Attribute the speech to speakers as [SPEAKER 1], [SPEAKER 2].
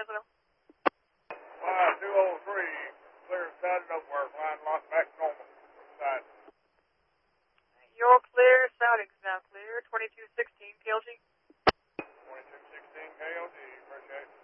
[SPEAKER 1] Israel.
[SPEAKER 2] 203, clear side and over, line locked back normal. Side.
[SPEAKER 1] You're clear, sounding's now clear. 2216 KLG.
[SPEAKER 2] 2216 KLG, appreciate it.